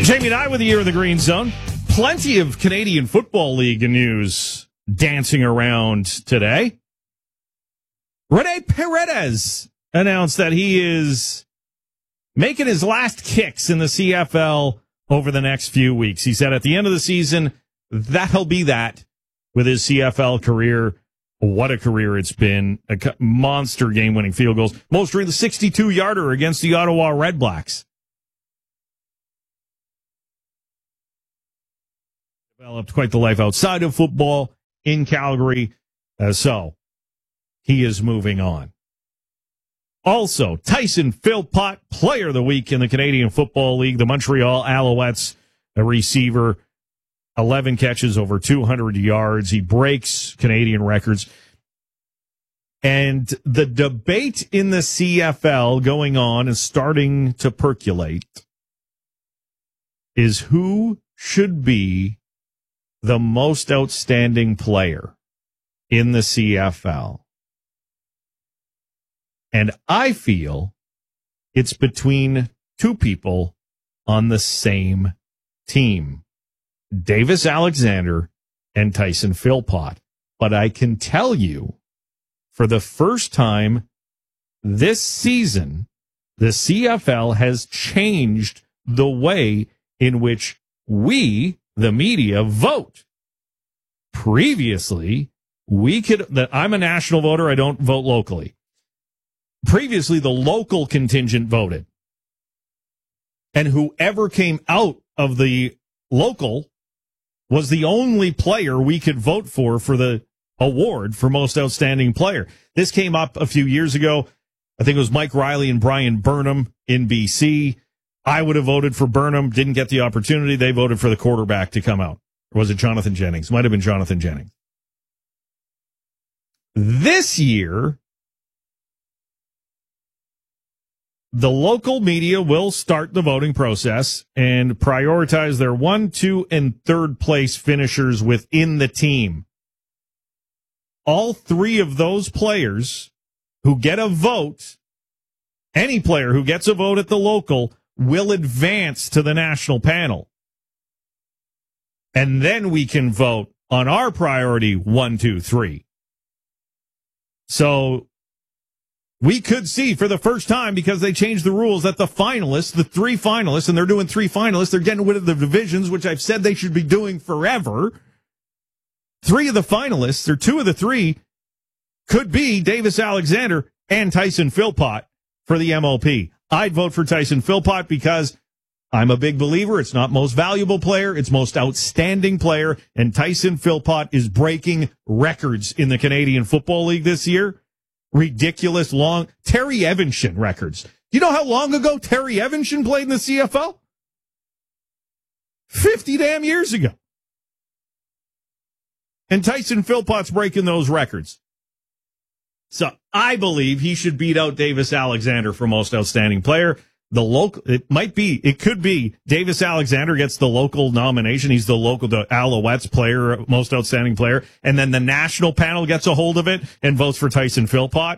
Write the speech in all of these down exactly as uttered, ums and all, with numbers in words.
Jamie and I with the Year of the Green Zone. Plenty of Canadian Football League news dancing around today. Rene Paredes announced that he is making his last kicks in the C F L over the next few weeks. He said at the end of the season, that'll be that with his C F L career. What a career it's been. A monster game-winning field goals. Most during the sixty-two-yarder against the Ottawa Red Blacks. Developed quite the life outside of football in Calgary. Uh, so, he is moving on. Also, Tyson Philpott, Player of the Week in the Canadian Football League. The Montreal Alouettes, a receiver, eleven catches, over two hundred yards. He breaks Canadian records. And the debate in the C F L going on and starting to percolate is who should be the most outstanding player in the C F L. And I feel it's between two people on the same team, Davis Alexander and Tyson Philpott. But I can tell you, for the first time this season, the C F L has changed the way in which we, the media, vote. Previously, we could, that I'm a national voter, I don't vote locally. Previously, the local contingent voted. And whoever came out of the local was the only player we could vote for for the award for most outstanding player. This came up a few years ago. I think it was Mike Riley and Brian Burnham in B C. I would have voted for Burnham, didn't get the opportunity. They voted for the quarterback to come out. Or was it Jonathan Jennings? Might have been Jonathan Jennings. This year, the local media will start the voting process and prioritize their one, two, and third place finishers within the team. All three of those players who get a vote, any player who gets a vote at the local, will advance to the national panel. And then we can vote on our priority one, two, three. So we could see for the first time, because they changed the rules, that the finalists, the three finalists, and they're doing three finalists, they're getting rid of the divisions, which I've said they should be doing forever. Three of the finalists, or two of the three, could be Davis Alexander and Tyson Philpott for the M O P. I'd vote for Tyson Philpott because I'm a big believer. It's not most valuable player. It's most outstanding player. And Tyson Philpott is breaking records in the Canadian Football League this year. Ridiculous long Terry Evansson records. You know how long ago Terry Evansson played in the C F L? fifty damn years ago. And Tyson Philpott's breaking those records. So I believe he should beat out Davis Alexander for most outstanding player. The local, it might be, it could be Davis Alexander gets the local nomination. He's the local, the Alouettes player, most outstanding player. And then the national panel gets a hold of it and votes for Tyson Philpott.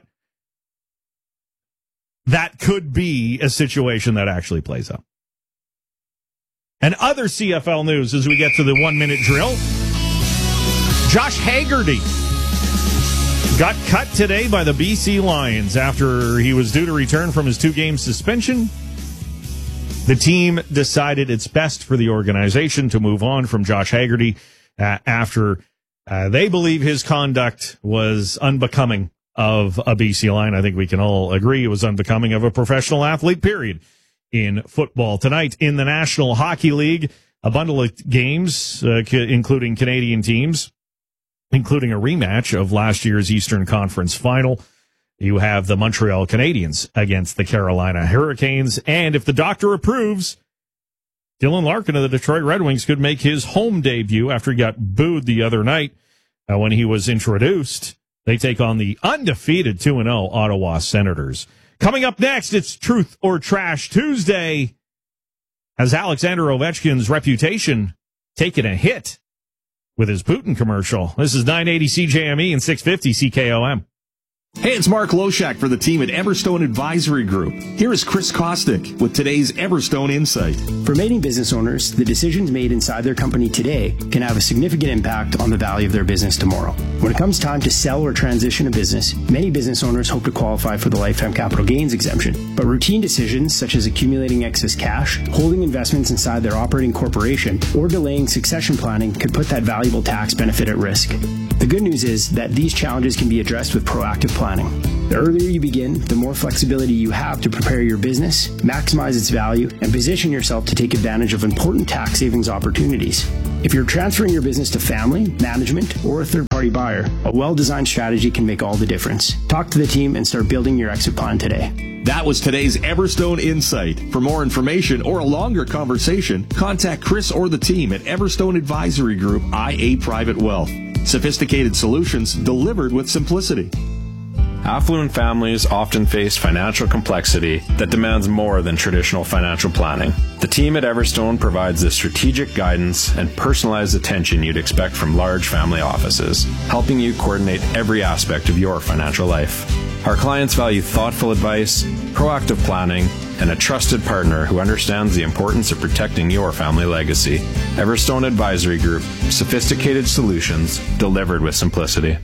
That could be a situation that actually plays out. And other C F L news as we get to the one minute drill. Josh Haggerty got cut today by the B C Lions after he was due to return from his two-game suspension. The team decided it's best for the organization to move on from Josh Haggerty uh, after uh, they believe his conduct was unbecoming of a B C Lion. I think we can all agree it was unbecoming of a professional athlete, period, in football. Tonight in the National Hockey League, a bundle of games, uh, c- including Canadian teams, including a rematch of last year's Eastern Conference Final. You have the Montreal Canadiens against the Carolina Hurricanes. And if the doctor approves, Dylan Larkin of the Detroit Red Wings could make his home debut after he got booed the other night uh, when he was introduced. They take on the undefeated two and oh Ottawa Senators. Coming up next, it's Truth or Trash Tuesday. Has Alexander Ovechkin's reputation taken a hit with his Putin commercial? This is nine eighty C J M E and six fifty C K O M. Hey, it's Mark Loshak for the team at Everstone Advisory Group. Here is Chris Kostick with today's Everstone Insight. For many business owners, the decisions made inside their company today can have a significant impact on the value of their business tomorrow. When it comes time to sell or transition a business, many business owners hope to qualify for the lifetime capital gains exemption. But routine decisions such as accumulating excess cash, holding investments inside their operating corporation, or delaying succession planning could put that valuable tax benefit at risk. The good news is that these challenges can be addressed with proactive planning. The earlier you begin, the more flexibility you have to prepare your business, maximize its value, and position yourself to take advantage of important tax savings opportunities. If you're transferring your business to family, management, or a third-party buyer, a well-designed strategy can make all the difference. Talk to the team and start building your exit plan today. That was today's Everstone Insight. For more information or a longer conversation, contact Chris or the team at Everstone Advisory Group, I A Private Wealth. Sophisticated solutions delivered with simplicity. Affluent families often face financial complexity that demands more than traditional financial planning. The team at Everstone provides the strategic guidance and personalized attention you'd expect from large family offices, helping you coordinate every aspect of your financial life. Our clients value thoughtful advice, proactive planning, and a trusted partner who understands the importance of protecting your family legacy. Everstone Advisory Group, sophisticated solutions delivered with simplicity.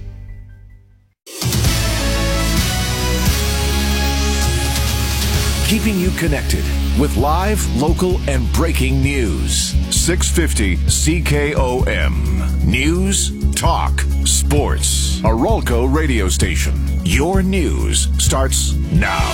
Keeping you connected with live, local, and breaking news. six fifty C K O M. News, talk, sports. A Rolco radio station. Your news starts now.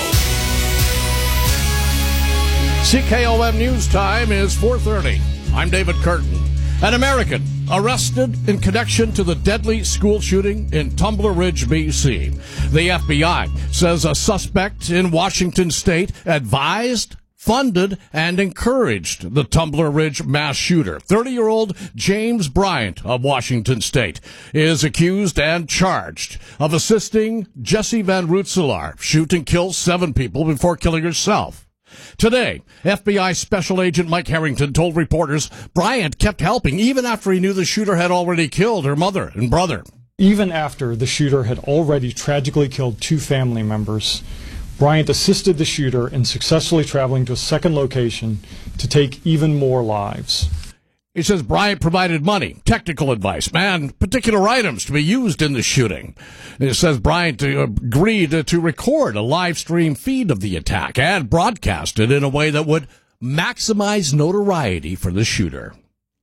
C K O M News Time is four thirty. I'm David Curtin. An American arrested in connection to the deadly school shooting in Tumbler Ridge, B C. The F B I says a suspect in Washington state advised, funded, and encouraged the Tumbler Ridge mass shooter. thirty-year-old James Bryant of Washington state is accused and charged of assisting Jesse Van Rootselaar shoot and kill seven people before killing herself. Today, F B I Special Agent Mike Harrington told reporters Bryant kept helping even after he knew the shooter had already killed her mother and brother. Even after the shooter had already tragically killed two family members, Bryant assisted the shooter in successfully traveling to a second location to take even more lives. He says Bryant provided money, technical advice, and particular items to be used in the shooting. It says Bryant agreed to record a live stream feed of the attack and broadcast it in a way that would maximize notoriety for the shooter.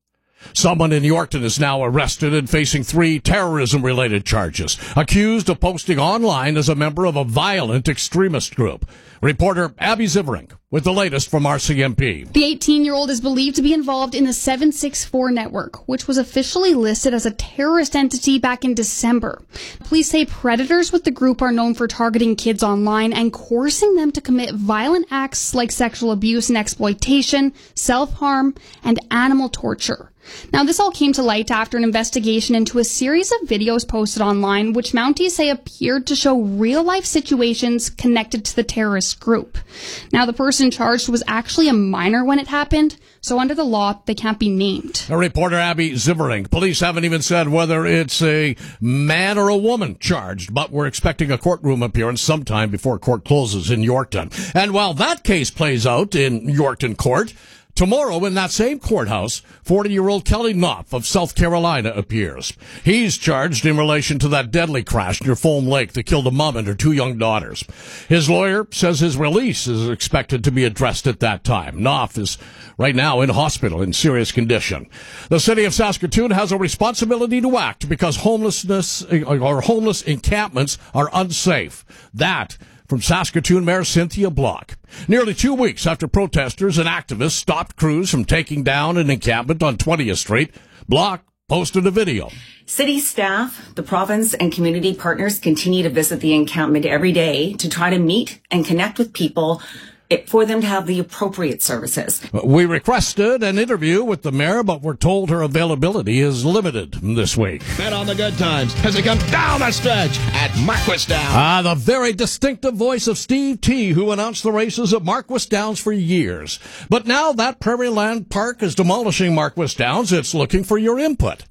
Someone in Yorkton is now arrested and facing three terrorism-related charges, accused of posting online as a member of a violent extremist group. Reporter Abby Ziverink with the latest from R C M P. The eighteen-year-old is believed to be involved in the seven six four network, which was officially listed as a terrorist entity back in December. Police say predators with the group are known for targeting kids online and coercing them to commit violent acts like sexual abuse and exploitation, self-harm, and animal torture. Now, this all came to light after an investigation into a series of videos posted online, which Mounties say appeared to show real-life situations connected to the terrorist group. Now, the person charged was actually a minor when it happened, so under the law, they can't be named. A reporter Abby Ziverink. Police haven't even said whether it's a man or a woman charged, but we're expecting a courtroom appearance sometime before court closes in Yorkton. And while that case plays out in Yorkton Court, tomorrow, in that same courthouse, forty-year-old Kelly Knopf of South Carolina appears. He's charged in relation to that deadly crash near Foam Lake that killed a mom and her two young daughters. His lawyer says his release is expected to be addressed at that time. Knopf is right now in hospital in serious condition. The city of Saskatoon has a responsibility to act because homelessness or homeless encampments are unsafe. That from Saskatoon Mayor Cynthia Block. Nearly two weeks after protesters and activists stopped crews from taking down an encampment on twentieth street, Block posted a video. City staff, the province, and community partners continue to visit the encampment every day to try to meet and connect with people for them to have the appropriate services. We requested an interview with the mayor, but we're told her availability is limited this week. Bet on the good times as they come down the stretch at Marquis Downs. Ah, the very distinctive voice of Steve T., who announced the races at Marquis Downs for years. But now that Prairie Land Park is demolishing Marquis Downs, it's looking for your input.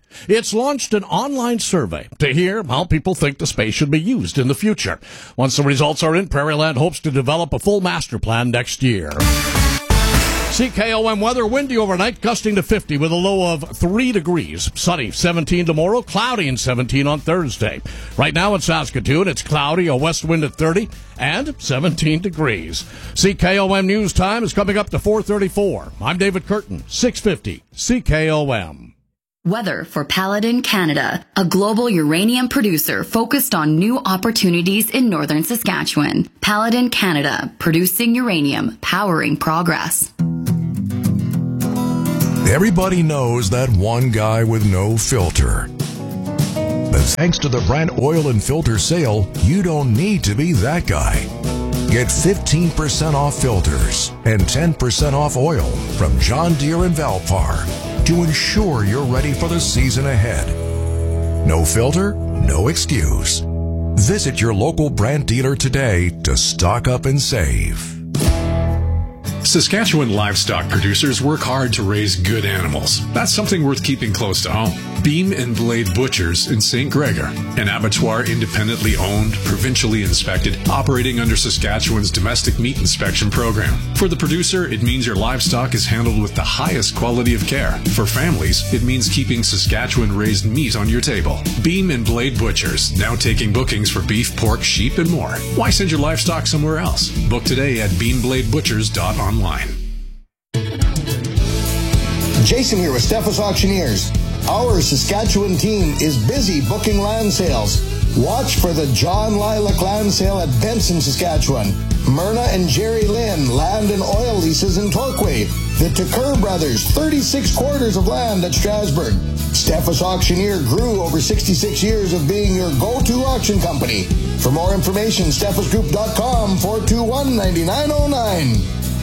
It's launched an online survey to hear how people think the space should be used in the future. Once the results are in, Prairieland hopes to develop a full master plan next year. C K O M weather, windy overnight, gusting to fifty with a low of three degrees. Sunny, seventeen tomorrow, cloudy and seventeen on Thursday. Right now in Saskatoon, it's cloudy, a west wind at thirty, and seventeen degrees. C K O M News Time is coming up to four thirty-four. I'm David Curtin, six fifty C K O M. Weather for Paladin Canada, a global uranium producer focused on new opportunities in northern Saskatchewan. Paladin Canada, producing uranium, powering progress. Everybody knows that one guy with no filter. But thanks to the Brandt Oil and Filter sale, you don't need to be that guy. Get fifteen percent off filters and ten percent off oil from John Deere and Valpar to ensure you're ready for the season ahead. No filter, no excuse. Visit your local Brandt dealer today to stock up and save. Saskatchewan livestock producers work hard to raise good animals. That's something worth keeping close to home. Beam and Blade Butchers in Saint Gregor, an abattoir independently owned, provincially inspected, operating under Saskatchewan's domestic meat inspection program. For the producer, it means your livestock is handled with the highest quality of care. For families, it means keeping Saskatchewan-raised meat on your table. Beam and Blade Butchers, now taking bookings for beef, pork, sheep, and more. Why send your livestock somewhere else? Book today at beam blade butchers dot online. Jason here with Steffes Auctioneers. Our Saskatchewan team is busy booking land sales. Watch for the John Lilac Land Sale at Benson, Saskatchewan. Myrna and Jerry Lynn land and oil leases in Torquay. The Tucker Brothers, thirty-six quarters of land at Strasbourg. Steffes Auctioneer grew over sixty-six years of being your go-to auction company. For more information, steffes group dot com, four two one, nine nine zero nine.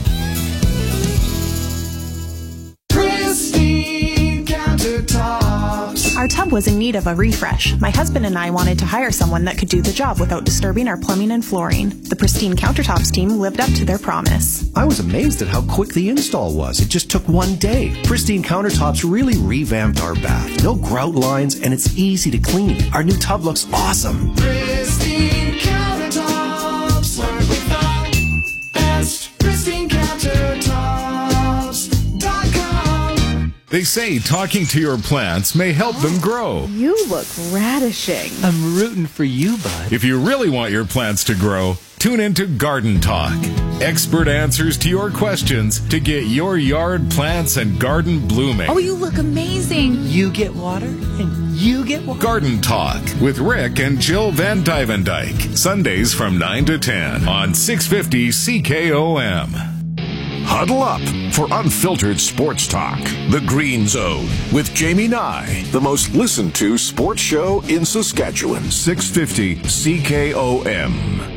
Our tub was in need of a refresh. My husband and I wanted to hire someone that could do the job without disturbing our plumbing and flooring. The Pristine Countertops team lived up to their promise. I was amazed at how quick the install was. It just took one day. Pristine Countertops really revamped our bath. No grout lines, and it's easy to clean. Our new tub looks awesome. Pristine Countertops, work without best. Pristine Countertops dot com. They say talking to your plants may help them grow. You look radishing. I'm rooting for you, bud. If you really want your plants to grow, tune into Garden Talk. Expert answers to your questions to get your yard plants and garden blooming. Oh, you look amazing. You get water and you get water. Garden Talk with Rick and Jill Van Dyvendyke. Sundays from nine to ten on six fifty C K O M. Huddle up for unfiltered sports talk. The Green Zone with Jamie Nye, the most listened to sports show in Saskatchewan. six fifty C K O M.